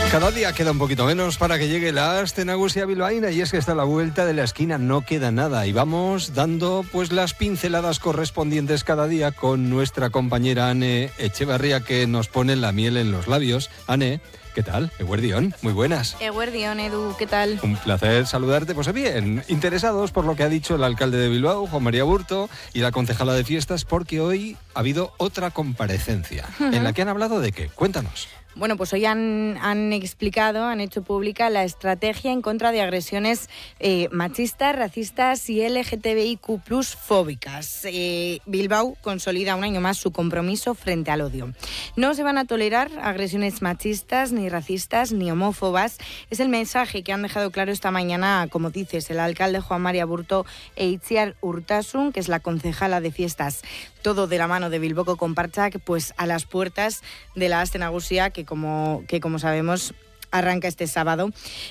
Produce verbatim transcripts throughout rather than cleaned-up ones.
Cada día queda un poquito menos para que llegue la Aste Nagusia bilbaína, y es que está a la vuelta de la esquina, no queda nada, y vamos dando pues las pinceladas correspondientes cada día con nuestra compañera Ane Echevarría, que nos pone la miel en los labios. Ane, ¿qué tal? Eguerdión, muy buenas. Eguerdión, Edu, ¿qué tal? Un placer saludarte. Pues bien, interesados por lo que ha dicho el alcalde de Bilbao, Juan María Burto, y la concejala de fiestas, porque hoy ha habido otra comparecencia. Uh-huh. ¿En la que han hablado de qué? Cuéntanos. Bueno, pues hoy han, han explicado, han hecho pública la estrategia en contra de agresiones eh, machistas, racistas y L G T B I Q plus fóbicas. Eh, Bilbao consolida un año más su compromiso frente al odio. No se van a tolerar agresiones machistas, ni racistas, ni homófobas. Es el mensaje que han dejado claro esta mañana, como dices, el alcalde Juan María Burto e Itziar Urtasun, que es la concejala de fiestas. Todo de la mano de Bilboko Konpartsak, pues a las puertas de la Aste Nagusia, que como, que como sabemos arranca este sábado.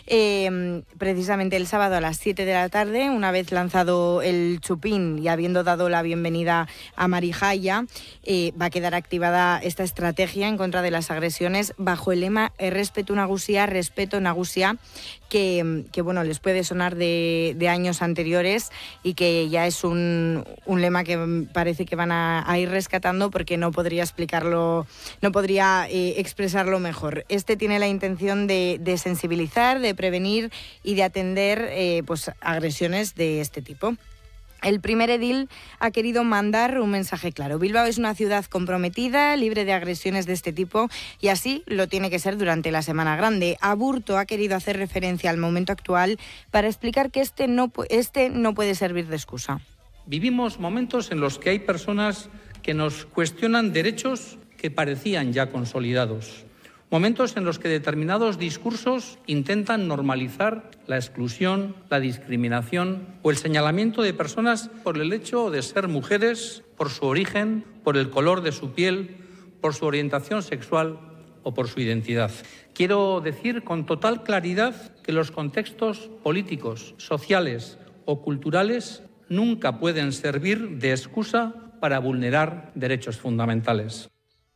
Eh, precisamente el sábado a las siete de la tarde, una vez lanzado el chupín y habiendo dado la bienvenida a Marijaya, eh, va a quedar activada esta estrategia en contra de las agresiones bajo el lema Errespetu Nagusia, Respeto Nagusia, que, que bueno, les puede sonar de, de años anteriores y que ya es un, un lema que parece que van a, a ir rescatando, porque no podría explicarlo, no podría eh, expresarlo mejor. Este tiene la intención de, de sensibilizar, de prevenir y de atender eh, pues, agresiones de este tipo. El primer edil ha querido mandar un mensaje claro. Bilbao es una ciudad comprometida, libre de agresiones de este tipo, y así lo tiene que ser durante la Semana Grande. Aburto ha querido hacer referencia al momento actual para explicar que este no, este no puede servir de excusa. Vivimos momentos en los que hay personas que nos cuestionan derechos que parecían ya consolidados. Momentos en los que determinados discursos intentan normalizar la exclusión, la discriminación o el señalamiento de personas por el hecho de ser mujeres, por su origen, por el color de su piel, por su orientación sexual o por su identidad. Quiero decir con total claridad que los contextos políticos, sociales o culturales nunca pueden servir de excusa para vulnerar derechos fundamentales.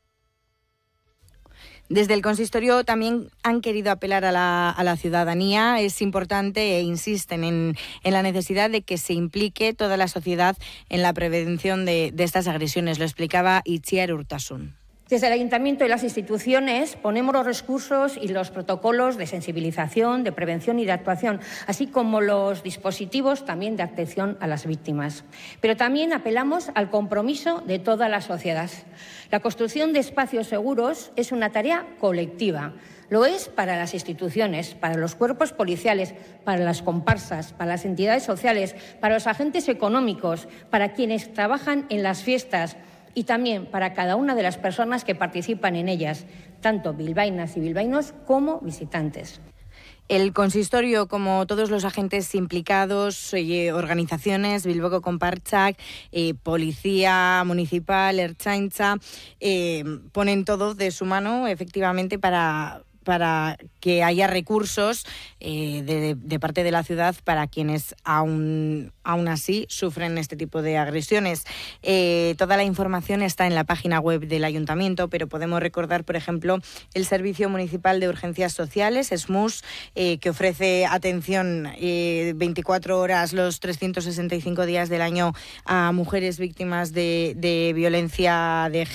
Desde el consistorio también han querido apelar a la, a la ciudadanía. Es importante e insisten en, en la necesidad de que se implique toda la sociedad en la prevención de, de estas agresiones. Lo explicaba Itziar Urtasun. Desde el Ayuntamiento y las instituciones ponemos los recursos y los protocolos de sensibilización, de prevención y de actuación, así como los dispositivos también de atención a las víctimas. Pero también apelamos al compromiso de toda la sociedad. La construcción de espacios seguros es una tarea colectiva. Lo es para las instituciones, para los cuerpos policiales, para las comparsas, para las entidades sociales, para los agentes económicos, para quienes trabajan en las fiestas, y también para cada una de las personas que participan en ellas, tanto bilbaínas y bilbaínos como visitantes. El consistorio, como todos los agentes implicados, eh, organizaciones, Bilboko Konpartsak, eh, Policía Municipal, Ertzaintza, eh, ponen todo de su mano, efectivamente, para... para que haya recursos eh, de, de parte de la ciudad para quienes aún, aún así sufren este tipo de agresiones. Eh, toda la información está en la página web del Ayuntamiento, pero podemos recordar, por ejemplo, el Servicio Municipal de Urgencias Sociales, S M U S, eh, que ofrece atención eh, veinticuatro horas los trescientos sesenta y cinco días del año a mujeres víctimas de, de violencia de género.